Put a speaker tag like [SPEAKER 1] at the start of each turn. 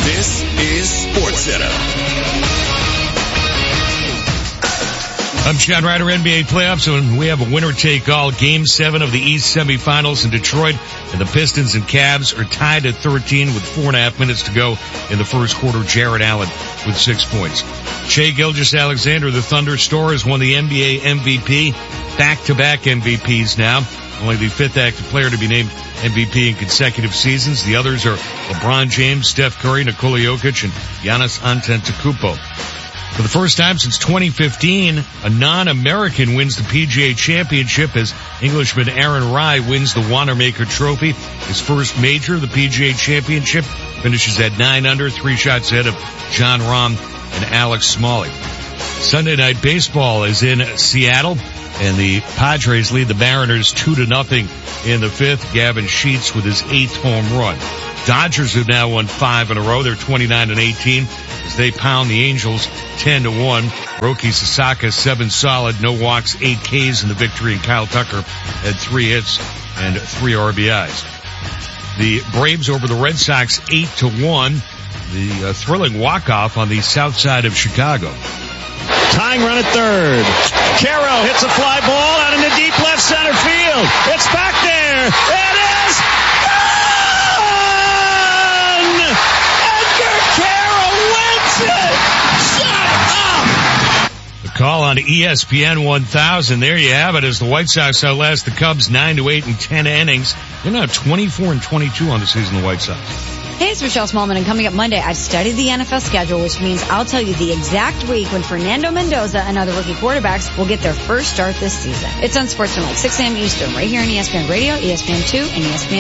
[SPEAKER 1] This is SportsCenter.
[SPEAKER 2] I'm Chad Ryder, NBA playoffs, and we have a winner-take-all Game 7 of the East semifinals in Detroit, and the Pistons and Cavs are tied at 13 with 4.5 minutes to go in the first quarter. Jarrett Allen with 6 points. Shai Gilgeous-Alexander, the Thunder star, has won the NBA MVP, back-to-back MVPs now. Only the fifth active player to be named MVP in consecutive seasons. The others are LeBron James, Steph Curry, Nikola Jokic, and Giannis Antetokounmpo. For the first time since 2015, a non-American wins the PGA Championship as Englishman Aaron Rai wins the Wanamaker Trophy. His first major, the PGA Championship, finishes at 9 under, 3 shots ahead of Jon Rahm and Alex Smalley. Sunday Night Baseball is in Seattle, and the Padres lead the Mariners 2-0 in the fifth. Gavin Sheets with his 8th home run. Dodgers have now won 5 in a row. They're 29-18 as they pound the Angels 10-1. Roki Sasaka 7 solid, no walks, 8 Ks in the victory, and Kyle Tucker had 3 hits and 3 RBIs. The Braves over the Red Sox 8-1. The thrilling walk-off on the south side of Chicago.
[SPEAKER 3] Tying run at third. Caro hits a fly ball out into deep left center field. It's back there. It is gone! Edgar Caro wins it! Shut up!
[SPEAKER 2] The call on ESPN 1000. There you have it as the White Sox outlast the Cubs 9-8 in 10 innings. They're now 24-22 on the season, the White Sox.
[SPEAKER 4] Hey, it's Rochelle Smallman, and coming up Monday, I've studied the NFL schedule, which means I'll tell you the exact week when Fernando Mendoza and other rookie quarterbacks will get their first start this season. It's on SportsCenter, 6 a.m. Eastern, right here on ESPN Radio, ESPN2, and ESPN